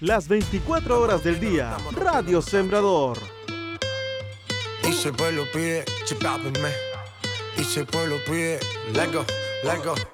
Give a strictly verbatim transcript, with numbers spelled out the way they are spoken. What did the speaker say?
las veinticuatro horas del día. Radio Sembrador. Y si el pueblo pide, chipápenme. Y si el pueblo pide, let go, let go.